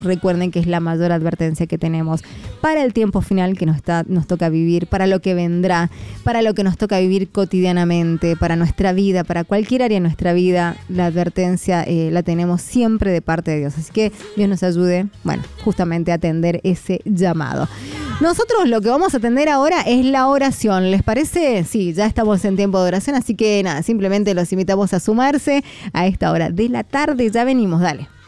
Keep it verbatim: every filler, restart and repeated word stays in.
recuerden que es la mayor advertencia que tenemos para el tiempo final que nos, está, nos toca vivir, para lo que vendrá, para lo que nos toca vivir cotidianamente, para nuestra vida, para cualquier área de nuestra vida. La advertencia eh, la tenemos siempre de parte de Dios. Así que Dios nos ayude, bueno, justamente a atender ese llamado. Nosotros lo que vamos a atender ahora es la oración. ¿Les parece? Sí, ya estamos en tiempo de oración, así que nada, simplemente los invitamos a sumarse a esta hora de la tarde. Ya venimos, dale.